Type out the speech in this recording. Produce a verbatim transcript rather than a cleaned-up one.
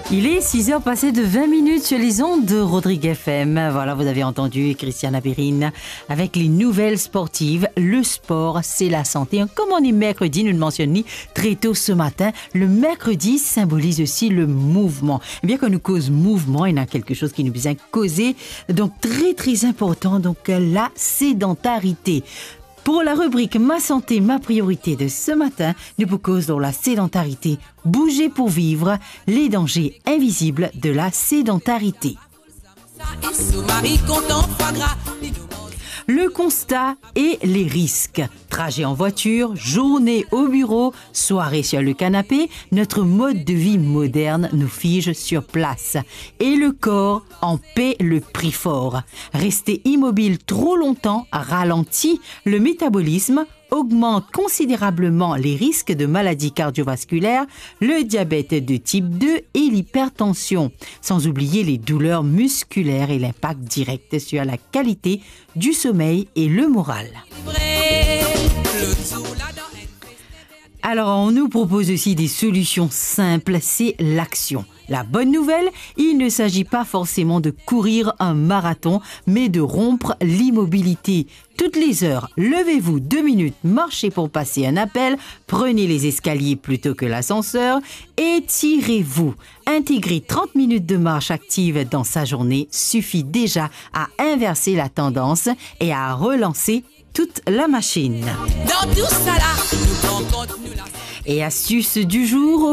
Il est six heures passées de vingt minutes sur les ondes de Rodrigue F M. Voilà, vous avez entendu Christiane Abérine avec les nouvelles sportives. Le sport, c'est la santé. Comme on est mercredi, nous le mentionnons très tôt ce matin, le mercredi symbolise aussi le mouvement. Bien qu'on nous cause mouvement, il y a quelque chose qui nous vient causer. Donc très très important, donc la sédentarité. Pour la rubrique Ma santé, ma priorité de ce matin, nous vous causons la sédentarité. Bouger pour vivre, les dangers invisibles de la sédentarité. Le constat et les risques. Trajet en voiture, journée au bureau, soirée sur le canapé, notre mode de vie moderne nous fige sur place. Et le corps en paie le prix fort. Rester immobile trop longtemps ralentit le métabolisme, augmente considérablement les risques de maladies cardiovasculaires, le diabète de type deux et l'hypertension, sans oublier les douleurs musculaires et l'impact direct sur la qualité du sommeil et le moral. Alors, on nous propose aussi des solutions simples, c'est l'action. La bonne nouvelle, il ne s'agit pas forcément de courir un marathon, mais de rompre l'immobilité. Toutes les heures, levez-vous deux minutes, marchez pour passer un appel, prenez les escaliers plutôt que l'ascenseur, étirez-vous. Intégrer trente minutes de marche active dans sa journée suffit déjà à inverser la tendance et à relancer toute la machine. Dans tout ça là, nous compte, nous la... Et astuce du jour,